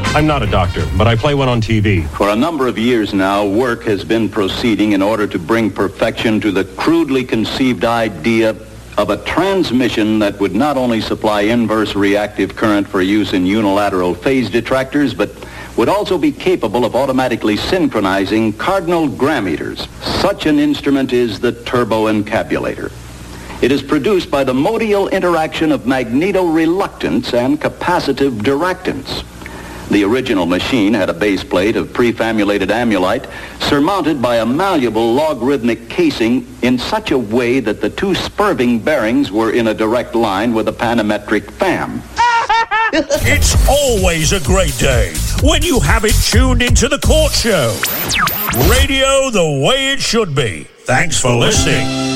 I'm not a doctor, but I play one on TV. For a number of years now, work has been proceeding in order to bring perfection to the crudely conceived idea of a transmission that would not only supply inverse reactive current for use in unilateral phase detractors, but would also be capable of automatically synchronizing cardinal grammeters. Such an instrument is the turboencabulator. It is produced by the modial interaction of magnetoreluctance and capacitive diractance. The original machine had a base plate of prefamulated amulite surmounted by a malleable logarithmic casing in such a way that the two spurving bearings were in a direct line with a panametric fam. It's always a great day when you have it tuned into The Court Show. Radio the way it should be. Thanks for listening.